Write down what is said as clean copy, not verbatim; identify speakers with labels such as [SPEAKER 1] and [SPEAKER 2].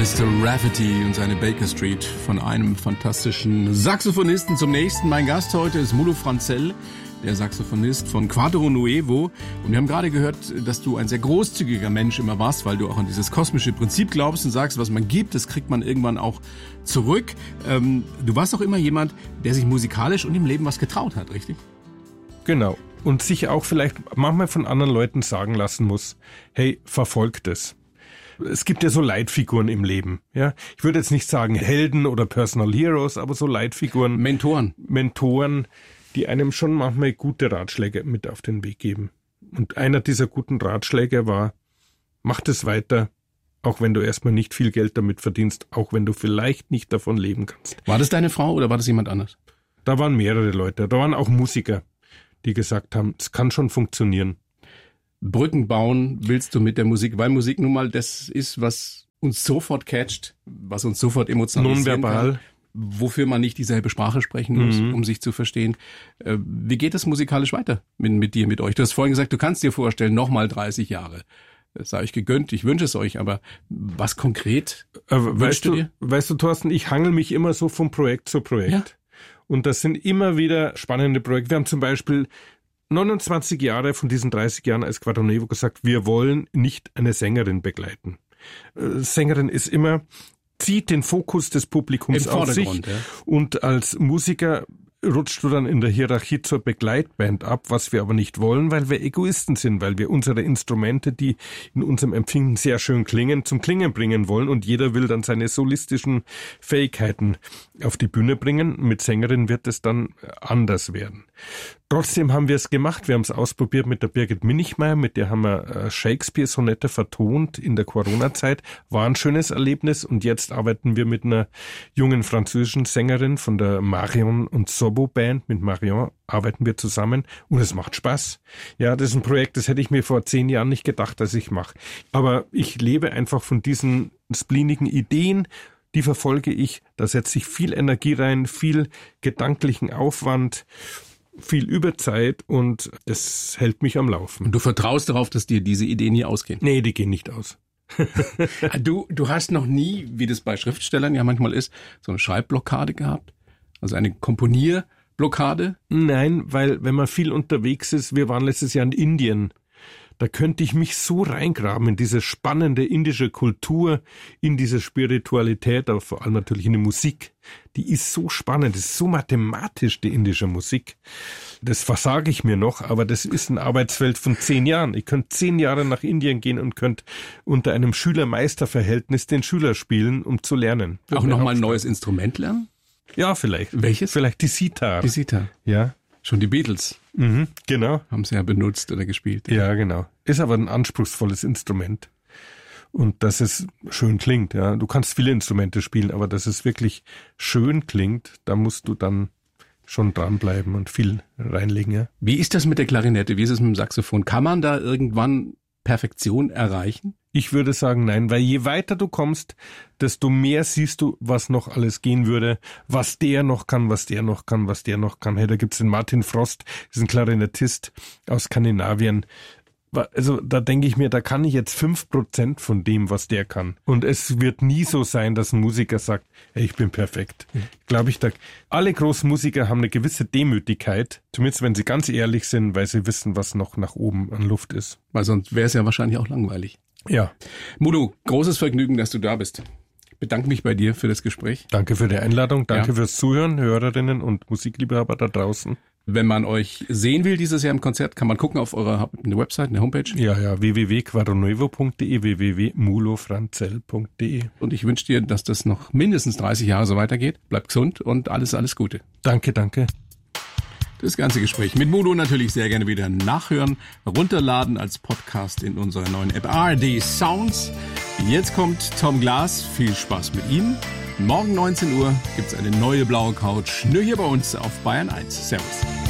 [SPEAKER 1] Mr. Rafferty und seine Baker Street von einem fantastischen Saxophonisten zum nächsten. Mein Gast heute ist Mulo Franzell, der Saxophonist von Quadro Nuevo. Und wir haben gerade gehört, dass du ein sehr großzügiger Mensch immer warst, weil du auch an dieses kosmische Prinzip glaubst und sagst, was man gibt, das kriegt man irgendwann auch zurück. Du warst auch immer jemand, der sich musikalisch und im Leben was getraut hat, richtig?
[SPEAKER 2] Genau. Und sich auch vielleicht manchmal von anderen Leuten sagen lassen muss, hey, verfolgt es. Es gibt ja so Leitfiguren im Leben. Ja, ich würde jetzt nicht sagen Helden oder Personal Heroes, aber so Leitfiguren. Mentoren, die einem schon manchmal gute Ratschläge mit auf den Weg geben. Und einer dieser guten Ratschläge war, mach das weiter, auch wenn du erstmal nicht viel Geld damit verdienst, auch wenn du vielleicht nicht davon leben kannst.
[SPEAKER 1] War das deine Frau oder war das jemand anders?
[SPEAKER 2] Da waren mehrere Leute, da waren auch Musiker, die gesagt haben, es kann schon funktionieren.
[SPEAKER 1] Brücken bauen willst du mit der Musik, weil Musik nun mal das ist, was uns sofort catcht, was uns sofort emotionalisieren
[SPEAKER 2] nonverbal,
[SPEAKER 1] kann, wofür man nicht dieselbe Sprache sprechen muss, um sich zu verstehen. Wie geht es musikalisch weiter mit dir, mit euch? Du hast vorhin gesagt, du kannst dir vorstellen, nochmal 30 Jahre. Das sei euch gegönnt, ich wünsche es euch, aber was konkret wünschst du dir?
[SPEAKER 2] Weißt du, Thorsten, ich hangel mich immer so von Projekt zu Projekt. Ja. Und das sind immer wieder spannende Projekte. Wir haben zum Beispiel 29 Jahre von diesen 30 Jahren als Quadro Nuevo gesagt, wir wollen nicht eine Sängerin begleiten. Sängerin ist immer, zieht den Fokus des Publikums auf sich. Ja. Und als Musiker rutscht du dann in der Hierarchie zur Begleitband ab, was wir aber nicht wollen, weil wir Egoisten sind, weil wir unsere Instrumente, die in unserem Empfinden sehr schön klingen, zum Klingen bringen wollen und jeder will dann seine solistischen Fähigkeiten auf die Bühne bringen. Mit Sängerin wird es dann anders werden. Trotzdem haben wir es gemacht. Wir haben es ausprobiert mit der Birgit Minichmeier, mit der haben wir Shakespeare-Sonette vertont in der Corona-Zeit. War ein schönes Erlebnis und jetzt arbeiten wir mit einer jungen französischen Sängerin von der Marion und Sobo Band. Mit Marion arbeiten wir zusammen und es macht Spaß. Ja, das ist ein Projekt, das hätte ich mir vor 10 Jahren nicht gedacht, dass ich mache. Aber ich lebe einfach von diesen spleenigen Ideen, die verfolge ich. Da setze ich viel Energie rein, viel gedanklichen Aufwand, viel Überzeit und das hält mich am Laufen.
[SPEAKER 1] Und du vertraust darauf, dass dir diese Ideen nie ausgehen?
[SPEAKER 2] Nee, die gehen nicht aus.
[SPEAKER 1] Du hast noch nie, wie das bei Schriftstellern ja manchmal ist, so eine Schreibblockade gehabt? Also eine Komponierblockade?
[SPEAKER 2] Nein, weil wenn man viel unterwegs ist, wir waren letztes Jahr in Indien, da könnte ich mich so reingraben in diese spannende indische Kultur, in diese Spiritualität, aber vor allem natürlich in die Musik. Die ist so spannend, das ist so mathematisch, die indische Musik. Das versage ich mir noch, aber das ist ein Arbeitsfeld von 10 Jahren. Ich könnte 10 Jahre nach Indien gehen und könnte unter einem Schüler-Meister-Verhältnis den Schüler spielen, um zu lernen.
[SPEAKER 1] Auch nochmal ein neues Instrument lernen?
[SPEAKER 2] Ja, vielleicht.
[SPEAKER 1] Welches?
[SPEAKER 2] Vielleicht die Sitar.
[SPEAKER 1] Die Sitar.
[SPEAKER 2] Ja.
[SPEAKER 1] Schon die Beatles.
[SPEAKER 2] Genau.
[SPEAKER 1] Haben sie ja benutzt oder gespielt.
[SPEAKER 2] Ja, genau. Ist aber ein anspruchsvolles Instrument. Und dass es schön klingt, ja. Du kannst viele Instrumente spielen, aber dass es wirklich schön klingt, da musst du dann schon dranbleiben und viel reinlegen, ja.
[SPEAKER 1] Wie ist das mit der Klarinette? Wie ist es mit dem Saxophon? Kann man da irgendwann Perfektion erreichen?
[SPEAKER 2] Ich würde sagen, nein, weil je weiter du kommst, desto mehr siehst du, was noch alles gehen würde, was der noch kann, was der noch kann, was der noch kann. Hey, da gibt's den Martin Frost, das ist ein Klarinettist aus Skandinavien. Also da denke ich mir, da kann ich jetzt 5% von dem, was der kann. Und es wird nie so sein, dass ein Musiker sagt, hey, ich bin perfekt. Glaube ich, alle großen Musiker haben eine gewisse Demütigkeit, zumindest wenn sie ganz ehrlich sind, weil sie wissen, was noch nach oben an Luft ist.
[SPEAKER 1] Weil sonst wäre es ja wahrscheinlich auch langweilig.
[SPEAKER 2] Ja.
[SPEAKER 1] Mulo, großes Vergnügen, dass du da bist. Ich bedanke mich bei dir für das Gespräch.
[SPEAKER 2] Danke für die Einladung, danke fürs Zuhören, Hörerinnen und Musikliebhaber da draußen.
[SPEAKER 1] Wenn man euch sehen will dieses Jahr im Konzert, kann man gucken auf eurer Website, eine Homepage.
[SPEAKER 2] Ja, www.quadronuevo.de, www.mulofranzell.de.
[SPEAKER 1] Und ich wünsche dir, dass das noch mindestens 30 Jahre so weitergeht. Bleib gesund und alles Gute.
[SPEAKER 2] Danke.
[SPEAKER 1] Das ganze Gespräch mit Mulo natürlich sehr gerne wieder nachhören, runterladen als Podcast in unserer neuen App ARD Sounds. Jetzt kommt Tom Glas, viel Spaß mit ihm. Morgen 19 Uhr gibt's eine neue blaue Couch, nur hier bei uns auf Bayern 1. Servus.